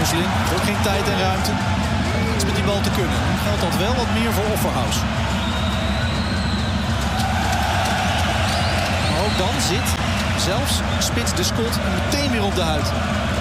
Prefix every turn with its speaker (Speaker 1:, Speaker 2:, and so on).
Speaker 1: Gosling heeft ook geen tijd en ruimte. Iets met die bal te kunnen. Nu geldt dat wel wat meer voor Offerhaus. Maar ook dan zit zelfs spits de Scott meteen weer op de huid.